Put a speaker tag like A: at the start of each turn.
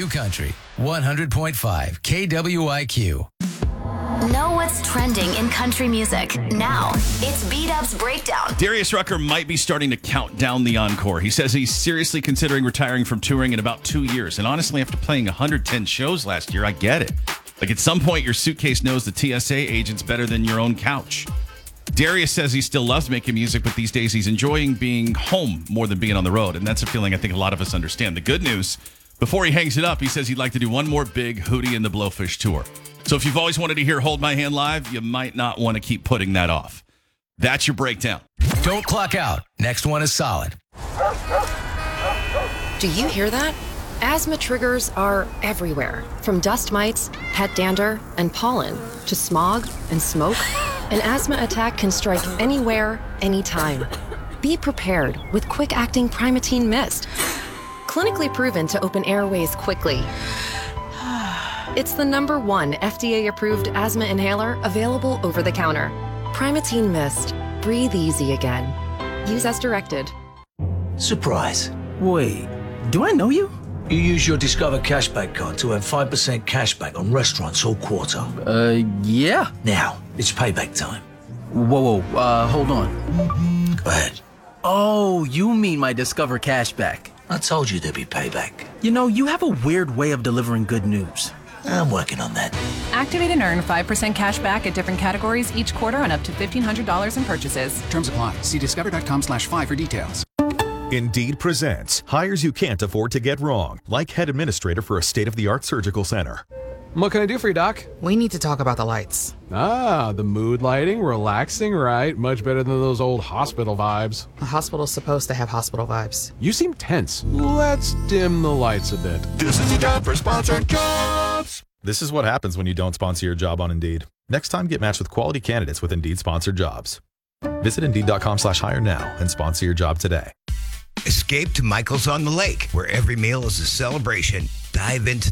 A: New Country, 100.5 KWIQ.
B: Know what's trending in country music. Now, it's B-Dub's Breakdown.
C: Darius Rucker might be starting to count down the encore. He says he's seriously considering retiring from touring in about 2 years. And honestly, after playing 110 shows last year, I get it. Like, at some point, your suitcase knows the TSA agents better than your own couch. Darius says he still loves making music, but these days he's enjoying being home more than being on the road. And that's a feeling I think a lot of us understand. The good news, before he hangs it up, he says he'd like to do one more big Hootie and the Blowfish tour. So if you've always wanted to hear Hold My Hand live, you might not want to keep putting that off. That's your breakdown.
A: Don't clock out. Next one is solid.
D: Do you hear that? Asthma triggers are everywhere, from dust mites, pet dander, and pollen, to smog and smoke. An asthma attack can strike anywhere, anytime. Be prepared with quick-acting Primatene Mist. Clinically proven to open airways quickly. It's the #1 FDA-approved asthma inhaler available over the counter. Primatene Mist. Breathe easy again. Use as directed.
E: Surprise.
F: Wait, do I know you?
E: You use your Discover Cashback card to earn 5% cashback on restaurants all quarter.
F: Yeah.
E: Now, it's payback time.
F: Whoa, hold on.
E: Go ahead.
F: Oh, you mean my Discover Cashback.
E: I told you there'd be payback.
F: You know, you have a weird way of delivering good news.
E: I'm working on that.
G: Activate and earn 5% cash back at different categories each quarter on up to $1,500 in purchases.
H: Terms apply. See discover.com/5 for details.
I: Indeed presents hires you can't afford to get wrong, like head administrator for a state-of-the-art surgical center.
J: What can I do for you, Doc?
K: We need to talk about the lights.
J: Ah, the mood lighting, relaxing, right? Much better than those old hospital vibes.
K: A hospital's supposed to have hospital vibes.
J: You seem tense. Let's dim the lights a bit.
I: This is your job for sponsored jobs. This is what happens when you don't sponsor your job on Indeed. Next time, get matched with quality candidates with Indeed sponsored jobs. Visit Indeed.com/hire now and sponsor your job today.
L: Escape to Michael's on the Lake, where every meal is a celebration. Dive into